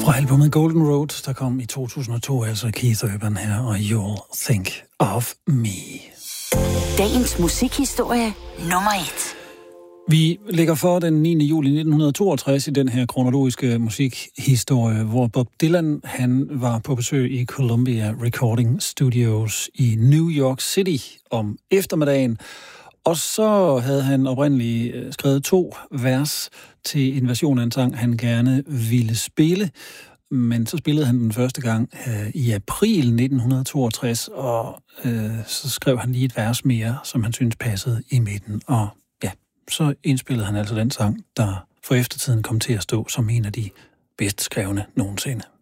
Fra albumet Golden Road, der kom i 2002, altså Keith Urban her, og You'll Think of Me. Dagens musikhistorie nummer 1. Vi ligger for den 9. juli 1962 i den her kronologiske musikhistorie, hvor Bob Dylan han var på besøg i Columbia Recording Studios i New York City om eftermiddagen. Og så havde han oprindeligt skrevet 2 vers til en version af en sang, han gerne ville spille. Men så spillede han den første gang i april 1962, og så skrev han lige et vers mere, som han syntes passede i midten. Og ja, så indspillede han altså den sang, der for eftertiden kom til at stå som en af de bedst skrevne nogensinde.